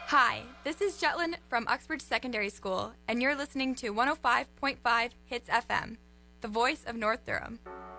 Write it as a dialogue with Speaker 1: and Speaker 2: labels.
Speaker 1: Hi, this is Jetlin from Uxbridge Secondary School, and you're listening to 105.5 Hits FM, the voice of North Durham.